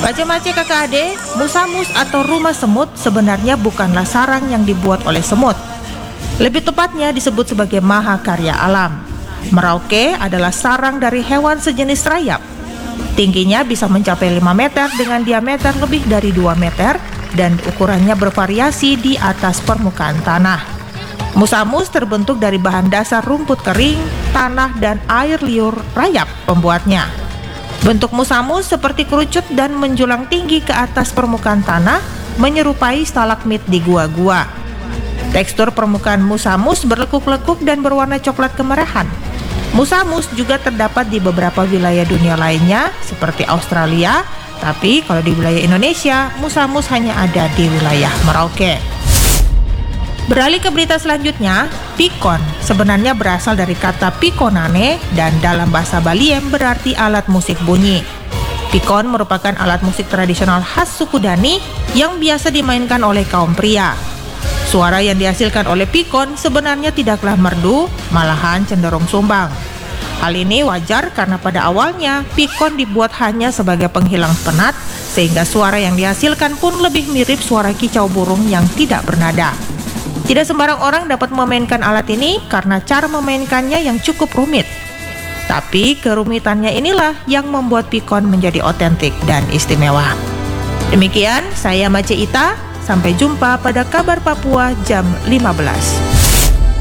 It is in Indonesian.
Mace-mace kakak adik, musamus atau rumah semut sebenarnya bukanlah sarang yang dibuat oleh semut. Lebih tepatnya disebut sebagai mahakarya alam. Merauke adalah sarang dari hewan sejenis rayap. Tingginya bisa mencapai 5 meter dengan diameter lebih dari 2 meter dan ukurannya bervariasi di atas permukaan tanah. Musamus terbentuk dari bahan dasar rumput kering, tanah, dan air liur rayap pembuatnya. Bentuk musamus seperti kerucut dan menjulang tinggi ke atas permukaan tanah, menyerupai stalagmit di gua-gua. Tekstur permukaan musamus berlekuk-lekuk dan berwarna coklat kemerahan. Musamus juga terdapat di beberapa wilayah dunia lainnya, seperti Australia, tapi kalau di wilayah Indonesia, musamus hanya ada di wilayah Merauke. Beralih ke berita selanjutnya, pikon sebenarnya berasal dari kata pikonane dan dalam bahasa Baliem berarti alat musik bunyi. Pikon merupakan alat musik tradisional khas suku Dani yang biasa dimainkan oleh kaum pria. Suara yang dihasilkan oleh pikon sebenarnya tidaklah merdu, malahan cenderung sumbang. Hal ini wajar karena pada awalnya pikon dibuat hanya sebagai penghilang penat, sehingga suara yang dihasilkan pun lebih mirip suara kicau burung yang tidak bernada. Tidak sembarang orang dapat memainkan alat ini karena cara memainkannya yang cukup rumit. Tapi kerumitannya inilah yang membuat pikon menjadi otentik dan istimewa. Demikian, saya Mace Ita. Sampai jumpa pada Kabar Papua jam 15.